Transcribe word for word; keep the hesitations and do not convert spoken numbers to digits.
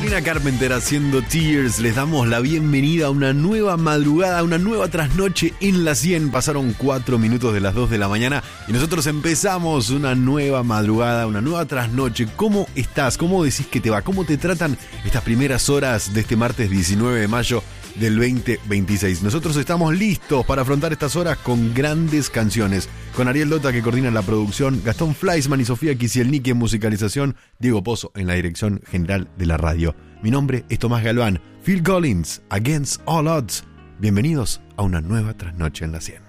Sabrina Carpenter haciendo Tears. Les damos la bienvenida a una nueva madrugada, a una nueva trasnoche en la cien. Pasaron cuatro minutos de las dos de la mañana y nosotros empezamos una nueva madrugada, una nueva trasnoche. ¿Cómo estás? ¿Cómo decís que te va? ¿Cómo te tratan estas primeras horas de este martes diecinueve de mayo del veinte veintiséis? Nosotros estamos listos para afrontar estas horas con grandes canciones. Con Ariel Dota, que coordina la producción, Gastón Fleischmann y Sofía Kisielniki en musicalización, Diego Pozo en la dirección general de la radio. Mi nombre es Tomás Galván. Phil Collins, Against All Odds. Bienvenidos a una nueva trasnoche en la cien.